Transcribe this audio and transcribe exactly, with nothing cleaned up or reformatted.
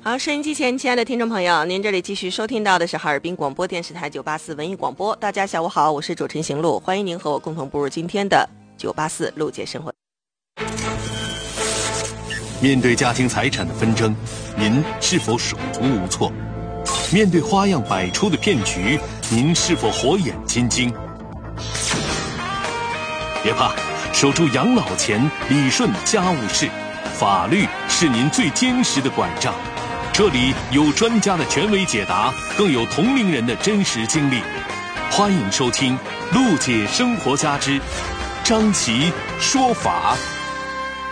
好，收音机前亲爱的听众朋友，您这里继续收听到的是哈尔滨广播电视台九八四文艺广播。大家下午好，我是主持人邢璐，欢迎您和我共同步入今天的九八四陆姐生活。 面对家庭财产的纷争，您是否手足无措？面对花样百出的骗局，您是否火眼金睛？别怕，守住养老钱，理顺家务事，法律是您最坚实的拐杖。这里有专家的权威解答，更有同龄人的真实经历。欢迎收听《陆姐生活家之张琪说法》。